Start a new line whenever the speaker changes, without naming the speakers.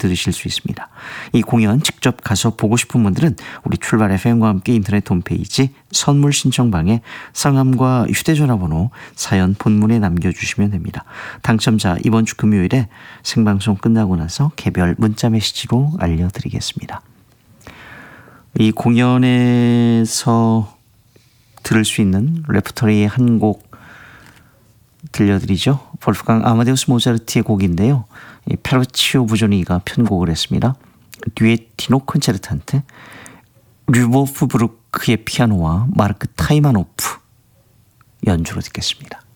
들으실 수 있습니다. 이 공연 직접 가서 보고 싶은 분들은 우리 출발 FM과 함께 인터넷 홈페이지 선물 신청방에 성함과 휴대전화번호 사연 본문에 남겨주시면 됩니다. 당첨자 이번 주 금요일에 생방송 끝나고 나서 개별 문자 메시지로 알려드리겠습니다. 이 공연에서 들을 수 있는 레퍼토리의 한 곡 들려드리죠. 볼프강 아마데우스 모차르트의 곡인데요. 페르치오 부조니가 편곡을 했습니다. 듀에티노 콘체르탄테, 류보프 브루크의 피아노와 마르크 타이마노프 연주로 듣겠습니다.